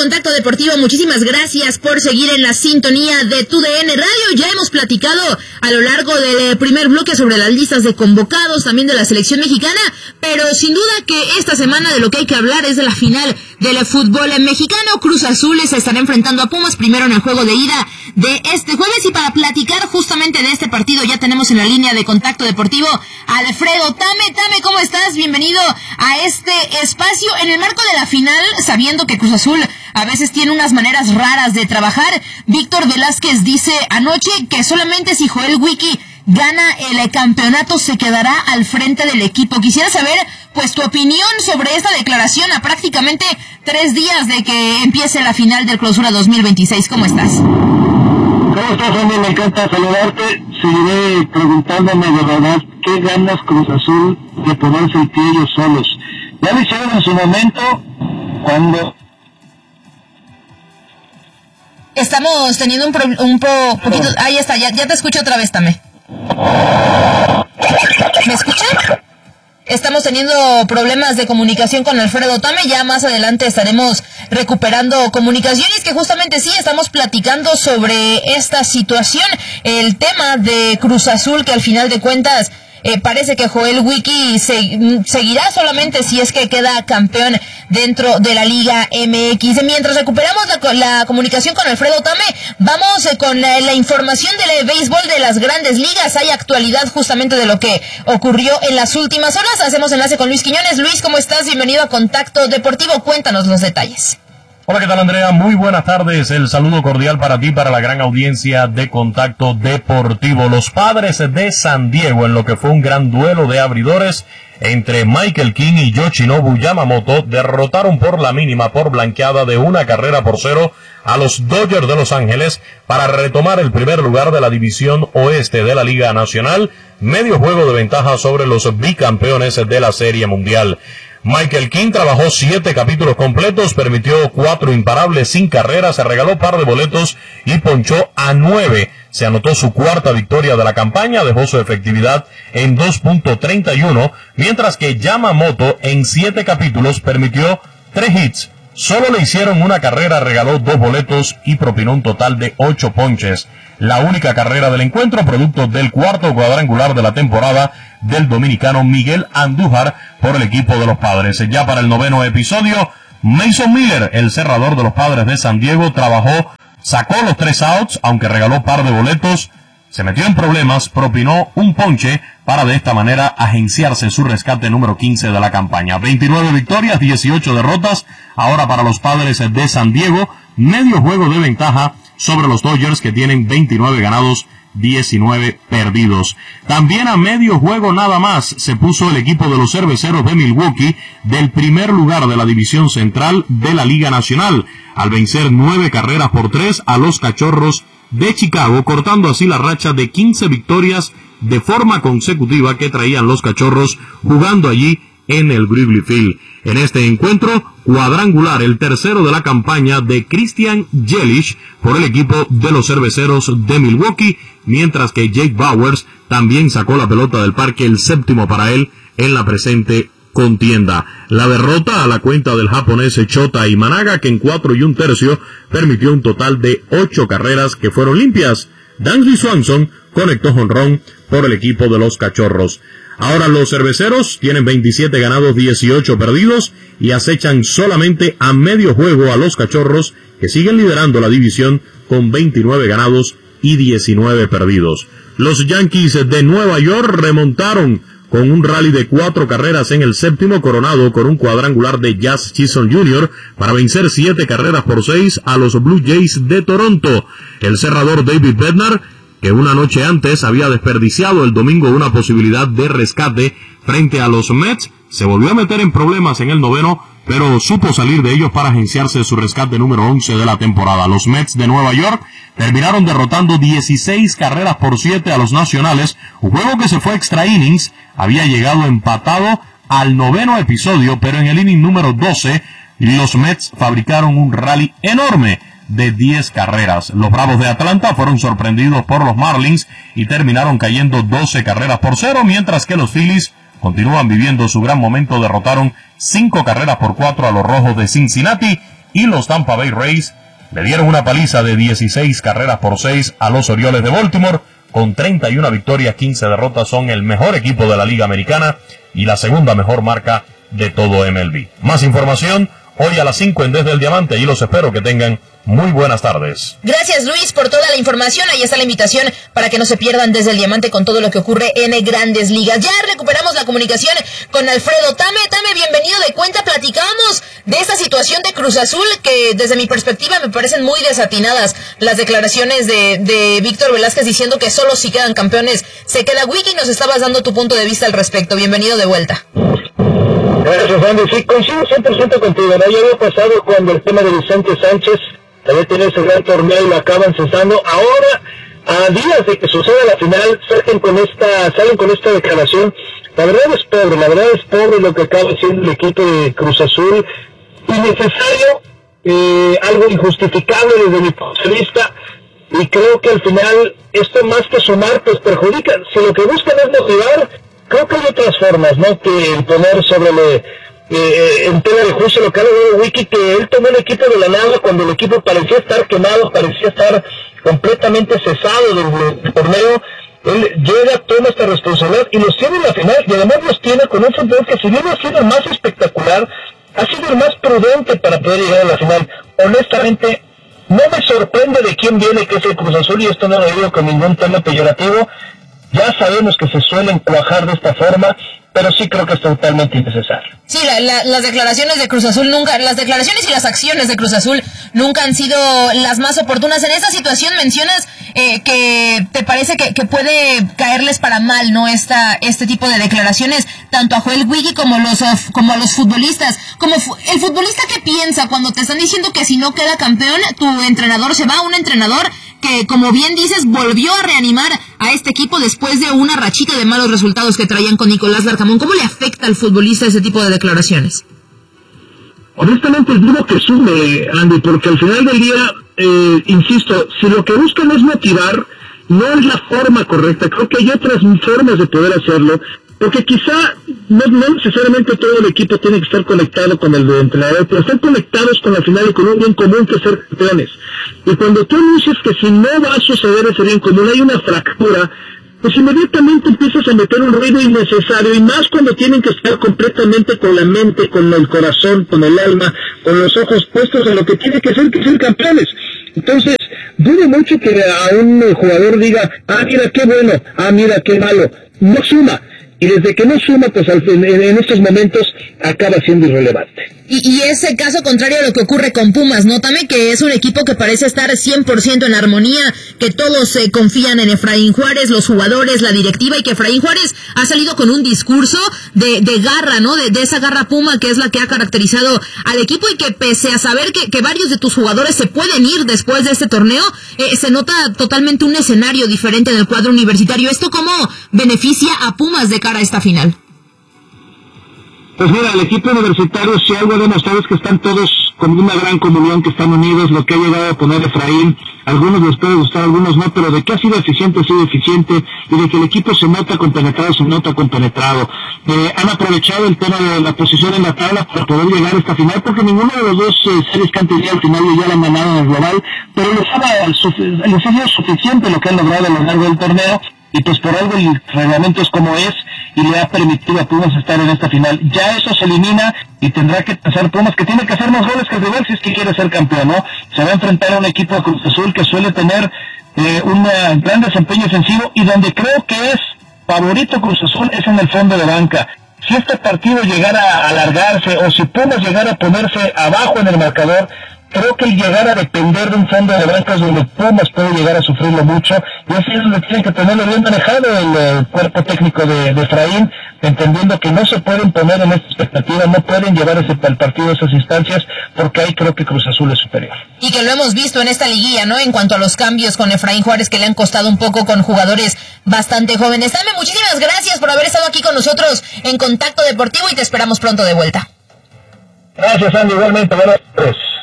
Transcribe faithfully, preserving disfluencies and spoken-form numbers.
Contacto Deportivo, muchísimas gracias por seguir en la sintonía de tu D N Radio. Ya hemos platicado a lo largo del primer bloque sobre las listas de convocados, también de la selección mexicana, pero sin duda que esta semana de lo que hay que hablar es de la final del fútbol mexicano. Cruz Azul se estará enfrentando a Pumas primero en el juego de ida de este jueves, y para platicar justamente de este partido ya tenemos en la línea de Contacto Deportivo a Alfredo Tame. Tame, ¿cómo estás? Bienvenido a este espacio en el marco de la final, sabiendo que Cruz Azul a veces tiene unas maneras raras de trabajar. Víctor Velázquez dice anoche que solamente si Joel Wiki gana el campeonato se quedará al frente del equipo. Quisiera saber, pues, tu opinión sobre esta declaración a prácticamente tres días de que empiece la final del Clausura dos mil veintiséis. ¿Cómo estás? ¿Cómo estás, hombre? Me encanta saludarte. Seguiré preguntándome de verdad qué ganas Cruz Azul de ponerse el pie ellos solos. Ya lo hicieron en su momento cuando... Estamos teniendo un, pro, un pro, poquito... Ahí está, ya, ya te escucho otra vez, Tame. ¿Me escuchan? Estamos teniendo problemas de comunicación con Alfredo Tame. Ya más adelante estaremos recuperando comunicaciones, que justamente sí, estamos platicando sobre esta situación, el tema de Cruz Azul, que al final de cuentas eh, parece que Joel Wiki se, seguirá solamente si es que queda campeón dentro de la Liga M X. Mientras recuperamos la, la comunicación con Alfredo Tame, vamos eh, con la, la información del béisbol de las grandes ligas. Hay actualidad justamente de lo que ocurrió en las últimas horas. Hacemos enlace con Luis Quiñones. Luis, ¿cómo estás? Bienvenido a Contacto Deportivo. Cuéntanos los detalles. Hola, ¿qué tal, Andrea? Muy buenas tardes. El saludo cordial para ti, para la gran audiencia de Contacto Deportivo. Los Padres de San Diego, en lo que fue un gran duelo de abridores entre Michael King y Yoshinobu Yamamoto, derrotaron por la mínima, por blanqueada de una carrera por cero, a los Dodgers de Los Ángeles para retomar el primer lugar de la división oeste de la Liga Nacional, medio juego de ventaja sobre los bicampeones de la Serie Mundial. Michael King trabajó siete capítulos completos, permitió cuatro imparables sin carrera, se regaló par de boletos y ponchó a nueve. Se anotó su cuarta victoria de la campaña, dejó su efectividad en dos punto treinta y uno, mientras que Yamamoto en siete capítulos permitió tres hits. Solo le hicieron una carrera, regaló dos boletos y propinó un total de ocho ponches. La única carrera del encuentro, producto del cuarto cuadrangular de la temporada del dominicano Miguel Andújar por el equipo de los Padres. Ya para el noveno episodio, Mason Miller, el cerrador de los Padres de San Diego, trabajó, sacó los tres outs, aunque regaló par de boletos, se metió en problemas, propinó un ponche para de esta manera agenciarse su rescate número quince de la campaña. veintinueve victorias, dieciocho derrotas, ahora para los Padres de San Diego, medio juego de ventaja sobre los Dodgers, que tienen veintinueve ganados, diecinueve perdidos. También a medio juego nada más se puso el equipo de los Cerveceros de Milwaukee del primer lugar de la división central de la Liga Nacional, al vencer nueve carreras por tres a los Cachorros de Chicago, cortando así la racha de quince victorias de forma consecutiva que traían los Cachorros jugando allí en el Wrigley Field. En este encuentro cuadrangular, el tercero de la campaña de Christian Yelich por el equipo de los Cerveceros de Milwaukee, mientras que Jake Bauers también sacó la pelota del parque, el séptimo para él en la presente contienda. La derrota a la cuenta del japonés Shota Imanaga, que en cuatro y un tercio permitió un total de ocho carreras que fueron limpias. Dansby Swanson conectó jonrón por el equipo de los Cachorros. Ahora los Cerveceros tienen veintisiete ganados, dieciocho perdidos y acechan solamente a medio juego a los Cachorros, que siguen liderando la división con veintinueve ganados y diecinueve perdidos. Los Yankees de Nueva York remontaron con un rally de cuatro carreras en el séptimo, coronado con un cuadrangular de Jazz Chisholm junior para vencer siete carreras por seis a los Blue Jays de Toronto. El cerrador David Bednar, que una noche antes había desperdiciado el domingo una posibilidad de rescate frente a los Mets, se volvió a meter en problemas en el noveno, pero supo salir de ellos para agenciarse su rescate número once de la temporada. Los Mets de Nueva York terminaron derrotando dieciséis carreras por siete a los Nacionales, un juego que se fue extra innings, había llegado empatado al noveno episodio, pero en el inning número doce, los Mets fabricaron un rally enorme de diez carreras. Los Bravos de Atlanta fueron sorprendidos por los Marlins y terminaron cayendo doce carreras por cero, mientras que los Phillies continúan viviendo su gran momento, derrotaron cinco carreras por cuatro a los Rojos de Cincinnati. y los Tampa Bay Rays le dieron una paliza de dieciséis carreras por seis a los Orioles de Baltimore. Con treinta y una victorias, quince derrotas, son el mejor equipo de la Liga Americana y la segunda mejor marca de todo M L B. Más información hoy a las cinco en Desde el Diamante, y los espero. Que tengan muy buenas tardes. Gracias, Luis, por toda la información. Ahí está la invitación para que no se pierdan Desde el Diamante con todo lo que ocurre en Grandes Ligas. Ya recuperamos la comunicación con Alfredo Tame. Tame, bienvenido de cuenta. Platicamos de esta situación de Cruz Azul, que desde mi perspectiva me parecen muy desatinadas las declaraciones de, de Víctor Velázquez diciendo que solo si quedan campeones se queda Wiki. Nos estabas dando tu punto de vista al respecto. Bienvenido de vuelta. Gracias, Andy. Sí, coincido cien por ciento contigo, ¿no? Ya había pasado cuando el tema de Vicente Sánchez había tenido ese gran torneo y lo acaban cesando. Ahora, a días de que suceda la final, salen con esta, salen con esta declaración. La verdad es pobre, la verdad es pobre lo que acaba haciendo el equipo de Cruz Azul. Innecesario, eh, algo injustificable desde mi punto de vista. Y creo que al final, esto más que sumar, pues perjudica. Si lo que buscan es motivar, creo que hay otras formas, ¿no? Que el poner sobre le, eh, en tela de juicio lo que ha logrado Wiki, que él tomó el equipo de la nada cuando el equipo parecía estar quemado, parecía estar completamente cesado del, del torneo. Él llega, toma esta responsabilidad y los tiene en la final, y además los tiene con un fútbol que, si bien ha sido el más espectacular, ha sido el más prudente para poder llegar a la final. Honestamente, no me sorprende de quién viene, que es el Cruz Azul, y esto no lo digo con ningún tono peyorativo. Ya sabemos que se suelen cuajar de esta forma, pero sí creo que es totalmente innecesario. Sí, la, la, las declaraciones de Cruz Azul nunca, las declaraciones y las acciones de Cruz Azul nunca han sido las más oportunas. En esta situación mencionas eh, que te parece que, que puede caerles para mal, ¿no? Esta, este tipo de declaraciones, tanto a Joel Wiki como, los, como a los futbolistas. Como fu el futbolista, ¿qué piensa cuando te están diciendo que si no queda campeón, tu entrenador se va? Un entrenador que, como bien dices, volvió a reanimar a este equipo después de una rachita de malos resultados que traían con Nicolás Larcamón. ¿Cómo le afecta al futbolista ese tipo de declaraciones? Honestamente, digo que sume, Andy, porque al final del día, eh, insisto, si lo que buscan es motivar, no es la forma correcta. Creo que hay otras formas de poder hacerlo, porque quizá no, no necesariamente todo el equipo tiene que estar conectado con el entrenador, pero están conectados con la final y con un bien común, que es ser campeones. Y cuando tú anuncias que si no va a suceder ese bien común, hay una fractura, pues inmediatamente empiezas a meter un ruido innecesario, y más cuando tienen que estar completamente con la mente, con el corazón, con el alma, con los ojos puestos en lo que tiene que ser, que ser campeones. Entonces, dudo mucho que a un jugador diga, ah, mira qué bueno, ah, mira qué malo. No suma. Y desde que no suma, pues al, en, en estos momentos acaba siendo irrelevante. Y, y es el caso contrario a lo que ocurre con Pumas, ¿no? También que es un equipo que parece estar cien por ciento en armonía, que todos eh, confían en Efraín Juárez, los jugadores, la directiva, y que Efraín Juárez ha salido con un discurso de, de garra, ¿no? De, de esa garra Puma que es la que ha caracterizado al equipo, y que pese a saber que, que varios de tus jugadores se pueden ir después de este torneo, eh, se nota totalmente un escenario diferente en el cuadro universitario. ¿Esto cómo beneficia a Pumas de cara a esta final? Pues mira, el equipo universitario, si algo ha demostrado es que están todos con una gran comunión, que están unidos. Lo que ha llegado a poner Efraín, a algunos les puede gustar, a algunos no, pero de que ha sido eficiente, ha sido eficiente, y de que el equipo se nota compenetrado, se nota compenetrado. Eh, han aprovechado el tema de la posición en la tabla para poder llegar a esta final, porque ninguno de los dos eh, series que han tenido al final ya la han ganado en el global, pero les ha, les ha sido suficiente lo que han logrado a lo largo del torneo, y pues por algo el reglamento es como es, y le ha permitido a Pumas estar en esta final. Ya eso se elimina, y tendrá que hacer Pumas, que tiene que hacer más goles que el rival si es que quiere ser campeón, ¿no? Se va a enfrentar a un equipo de Cruz Azul que suele tener eh, un gran desempeño ofensivo, y donde creo que es favorito Cruz Azul es en el fondo de banca. Si este partido llegara a alargarse, o si Pumas llegara a ponerse abajo en el marcador, creo que el llegar a depender de un fondo de bancas donde Pumas puede llegar a sufrirlo mucho, y así es donde tienen que tenerlo bien manejado el, el cuerpo técnico de, de Efraín, entendiendo que no se pueden poner en esta expectativa, no pueden llevar ese, el partido a esas instancias, porque ahí creo que Cruz Azul es superior. Y que lo hemos visto en esta liguilla, ¿no? En cuanto a los cambios con Efraín Juárez, que le han costado un poco con jugadores bastante jóvenes. Tame, muchísimas gracias por haber estado aquí con nosotros en Contacto Deportivo, y te esperamos pronto de vuelta. Gracias, Andy, igualmente. Buenas tardes.